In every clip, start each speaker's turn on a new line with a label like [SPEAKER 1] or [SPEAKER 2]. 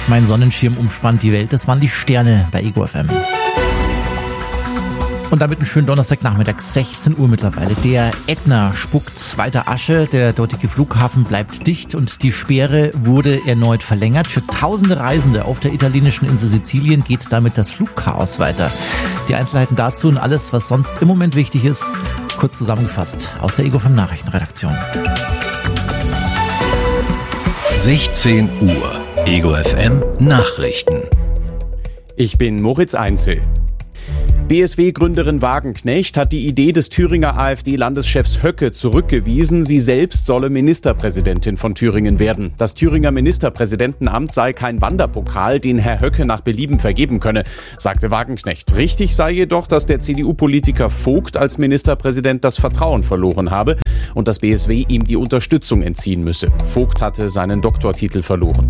[SPEAKER 1] Mein Sonnenschirm umspannt die Welt. Das waren die Sterne bei Ego FM. Und damit einen schönen Donnerstagnachmittag, 16 Uhr mittlerweile. Der Ätna spuckt weiter Asche, der dortige Flughafen bleibt dicht und die Sperre wurde erneut verlängert. Für tausende Reisende auf der italienischen Insel Sizilien geht damit das Flugchaos weiter. Die Einzelheiten dazu und alles, was sonst im Moment wichtig ist, kurz zusammengefasst aus der Ego FM Nachrichtenredaktion.
[SPEAKER 2] 16 Uhr, Ego FM Nachrichten.
[SPEAKER 3] Ich bin Moritz Einzel. BSW-Gründerin Wagenknecht hat die Idee des Thüringer AfD-Landeschefs Höcke zurückgewiesen. Sie selbst solle Ministerpräsidentin von Thüringen werden. Das Thüringer Ministerpräsidentenamt sei kein Wanderpokal, den Herr Höcke nach Belieben vergeben könne, sagte Wagenknecht. Richtig sei jedoch, dass der CDU-Politiker Vogt als Ministerpräsident das Vertrauen verloren habe und das BSW ihm die Unterstützung entziehen müsse. Vogt hatte seinen Doktortitel verloren.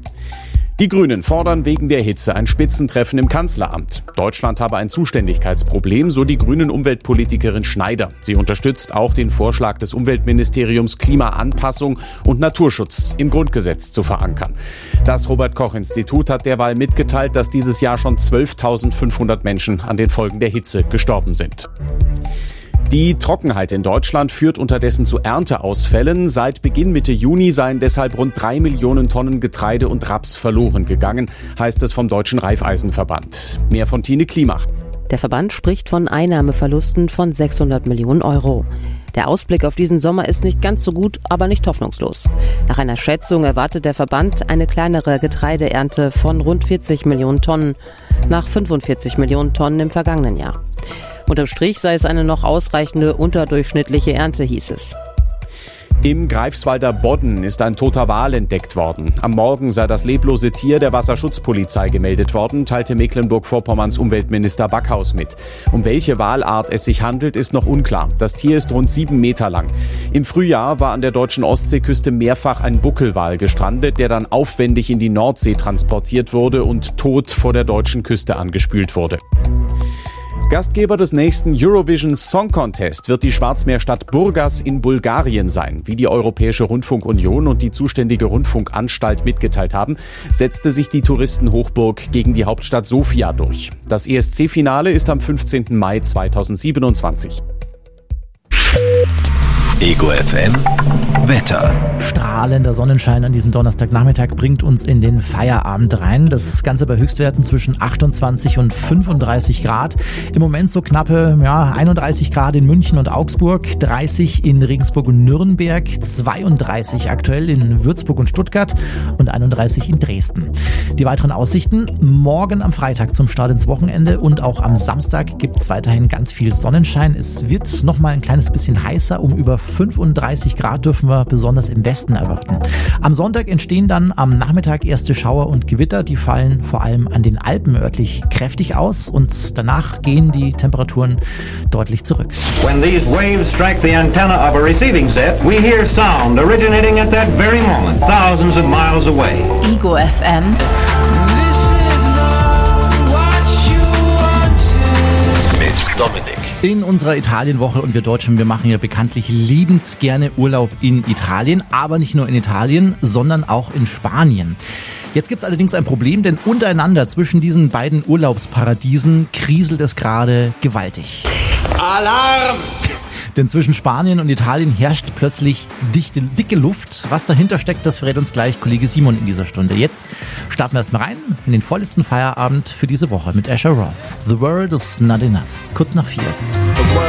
[SPEAKER 3] Die Grünen fordern wegen der Hitze ein Spitzentreffen im Kanzleramt. Deutschland habe ein Zuständigkeitsproblem, so die Grünen-Umweltpolitikerin Schneider. Sie unterstützt auch den Vorschlag des Umweltministeriums, Klimaanpassung und Naturschutz im Grundgesetz zu verankern. Das Robert-Koch-Institut hat derweil mitgeteilt, dass dieses Jahr schon 12.500 Menschen an den Folgen der Hitze gestorben sind. Die Trockenheit in Deutschland führt unterdessen zu Ernteausfällen. Seit Beginn Mitte Juni seien deshalb rund 3 Millionen Tonnen Getreide und Raps verloren gegangen, heißt es vom Deutschen Raiffeisenverband. Mehr von Tine Klimach.
[SPEAKER 4] Der Verband spricht von Einnahmeverlusten von 600 Millionen Euro. Der Ausblick auf diesen Sommer ist nicht ganz so gut, aber nicht hoffnungslos. Nach einer Schätzung erwartet der Verband eine kleinere Getreideernte von rund 40 Millionen Tonnen, nach 45 Millionen Tonnen im vergangenen Jahr. Unterm Strich sei es eine noch ausreichende unterdurchschnittliche Ernte, hieß es.
[SPEAKER 3] Im Greifswalder Bodden ist ein toter Wal entdeckt worden. Am Morgen sei das leblose Tier der Wasserschutzpolizei gemeldet worden, teilte Mecklenburg-Vorpommerns Umweltminister Backhaus mit. Um welche Walart es sich handelt, ist noch unklar. Das Tier ist rund 7 Meter lang. Im Frühjahr war an der deutschen Ostseeküste mehrfach ein Buckelwal gestrandet, der dann aufwendig in die Nordsee transportiert wurde und tot vor der deutschen Küste angespült wurde. Gastgeber des nächsten Eurovision Song Contest wird die Schwarzmeerstadt Burgas in Bulgarien sein. Wie die Europäische Rundfunkunion und die zuständige Rundfunkanstalt mitgeteilt haben, setzte sich die Touristenhochburg gegen die Hauptstadt Sofia durch. Das ESC-Finale ist am 15. Mai 2027.
[SPEAKER 2] Ego FM Wetter.
[SPEAKER 1] Strahlender Sonnenschein an diesem Donnerstagnachmittag bringt uns in den Feierabend rein. Das Ganze bei Höchstwerten zwischen 28 und 35 Grad. Im Moment so knappe 31 Grad in München und Augsburg, 30 in Regensburg und Nürnberg, 32 aktuell in Würzburg und Stuttgart und 31 in Dresden. Die weiteren Aussichten: morgen am Freitag zum Start ins Wochenende und auch am Samstag gibt es weiterhin ganz viel Sonnenschein. Es wird noch mal ein kleines bisschen heißer, um über 35 Grad dürfen wir besonders im Westen erwarten. Am Sonntag entstehen dann am Nachmittag erste Schauer und Gewitter. Die fallen vor allem an den Alpen örtlich kräftig aus und danach gehen die Temperaturen deutlich zurück.
[SPEAKER 5] When these waves strike the antenna of a receiving set, we hear sound originating at that very moment, thousands of miles away.
[SPEAKER 6] Ego FM.
[SPEAKER 2] Mit Dominik.
[SPEAKER 1] In unserer Italienwoche, und wir Deutschen, wir machen ja bekanntlich liebend gerne Urlaub in Italien, aber nicht nur in Italien, sondern auch in Spanien. Jetzt gibt es allerdings ein Problem, denn untereinander zwischen diesen beiden Urlaubsparadiesen kriselt es gerade gewaltig.
[SPEAKER 5] Alarm!
[SPEAKER 1] Denn zwischen Spanien und Italien herrscht plötzlich dicke Luft. Was dahinter steckt, das verrät uns gleich Kollege Simon in dieser Stunde. Jetzt starten wir erstmal rein in den vorletzten Feierabend für diese Woche mit Asher Roth. The World is Not Enough. Kurz nach 4 ist es.